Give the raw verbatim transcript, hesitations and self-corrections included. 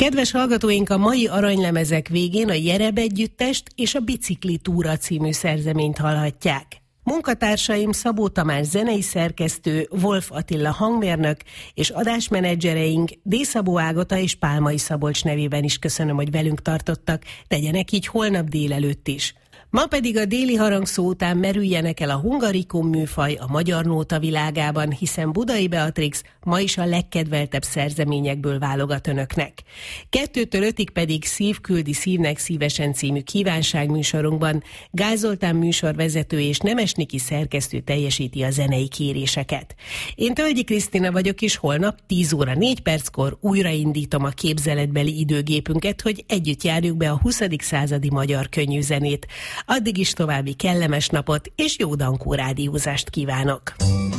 Kedves hallgatóink, a mai aranylemezek végén a Jereb együttest és a Bicikli túra című szerzeményt hallhatják. Munkatársaim Szabó Tamás zenei szerkesztő, Wolf Attila hangmérnök és adásmenedzsereink D. Szabó Ágota és Pálmai Szabolcs nevében is köszönöm, hogy velünk tartottak, tegyenek így holnap délelőtt is. Ma pedig a déli harangszó után merüljenek el a hungarikum műfaj a magyar nóta világában, hiszen Budai Beatrix ma is a legkedveltebb szerzeményekből válogat önöknek. Kettőtől ötig pedig Szív küldi szívnek szívesen című kívánságműsorunkban Gál Zoltán műsorvezető és Nemes Niki szerkesztő teljesíti a zenei kéréseket. Én Tölgyi Krisztina vagyok, és holnap tíz óra négy perckor újraindítom a képzeletbeli időgépünket, hogy együtt járjuk be a huszadik századi magyar könnyűzenét. Addig is további kellemes napot és jó dankó rádiózást kívánok!